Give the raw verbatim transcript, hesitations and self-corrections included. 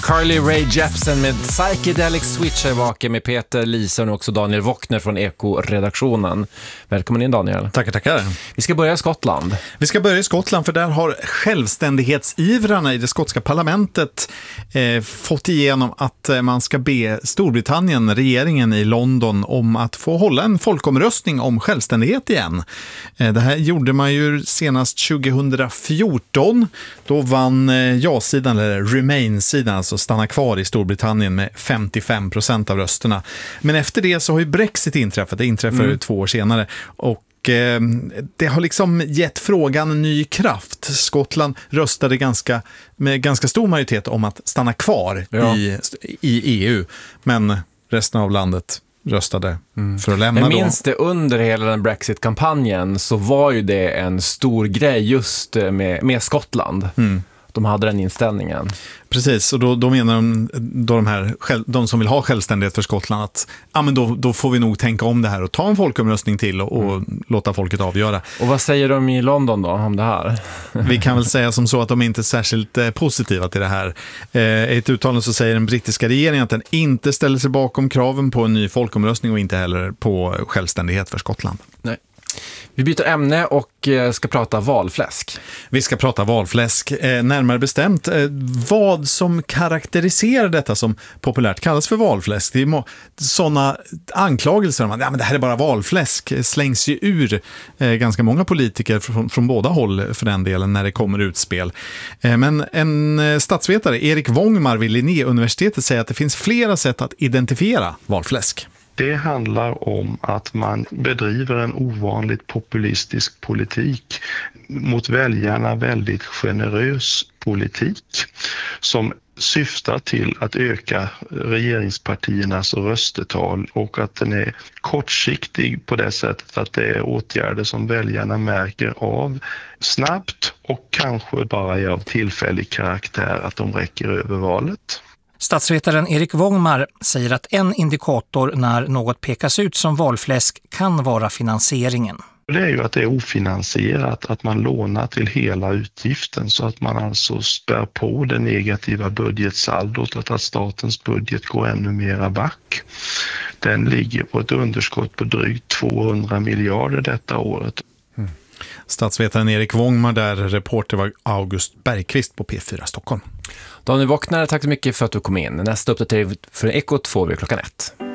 Carly Rae Jepsen med Psychedelic Switch är vaken med Peter Lisen och också Daniel Wockner från Eko-redaktionen. Välkommen in, Daniel. Tackar, tackar. Vi ska börja i Skottland. Vi ska börja i Skottland, för där har självständighetsivrarna i det skotska parlamentet eh, fått igenom att eh, man ska be Storbritannien, regeringen i London, om att få hålla en folkomröstning om självständighet igen. Eh, det här gjorde man ju senast tjugohundrafjorton. Då vann eh, ja-sidan, eller Remain-sidan, alltså stanna kvar i Storbritannien med femtiofem procent av rösterna. Men efter det så har ju Brexit inträffat. Det inträffade mm. två år senare. Och eh, det har liksom gett frågan ny kraft. Skottland röstade ganska, med ganska stor majoritet om att stanna kvar ja. i, i E U. Men resten av landet röstade mm. för att lämna. Jag minns det, under hela den Brexit-kampanjen så var ju det en stor grej just med, med Skottland. Mm. De hade den inställningen. Precis, och då, då menar de, då de, här, de som vill ha självständighet för Skottland att ah, men då, då får vi nog tänka om det här och ta en folkomröstning till och, och mm. låta folket avgöra. Och vad säger de i London då om det här? Vi kan väl säga som så att de inte är särskilt eh, positiva till det här. Eh, I ett uttalande så säger den brittiska regeringen att den inte ställer sig bakom kraven på en ny folkomröstning och inte heller på självständighet för Skottland. Nej. Vi byter ämne och ska prata valfläsk. Vi ska prata valfläsk. Eh, närmare bestämt eh, vad som karaktäriserar detta som populärt kallas för valfläsk. Det är må- sådana anklagelser om att ja, men det här är bara valfläsk slängs ju ur eh, ganska många politiker från, från båda håll för den delen när det kommer utspel. Eh, men en eh, statsvetare, Erik Wångmar vid Linnéuniversitetet, säger att det finns flera sätt att identifiera valfläsk. Det handlar om att man bedriver en ovanligt populistisk politik, mot väljarna väldigt generös politik som syftar till att öka regeringspartiernas röstetal, och att den är kortsiktig på det sättet att det är åtgärder som väljarna märker av snabbt och kanske bara är av tillfällig karaktär, att de räcker över valet. Statsvetaren Erik Wångmar säger att en indikator när något pekas ut som valfläsk kan vara finansieringen. Det är ju att det är ofinansierat, att man lånar till hela utgiften, så att man alltså spär på det negativa budgetsaldot och att statens budget går ännu mera back. Den ligger på ett underskott på drygt tvåhundra miljarder detta året. Mm. Statsvetaren Erik Wångmar där, reporter var August Bergqvist på P fyra Stockholm. Daniel Wockner, tack så mycket för att du kom in. Nästa uppdatering för Ekot får vi klockan ett.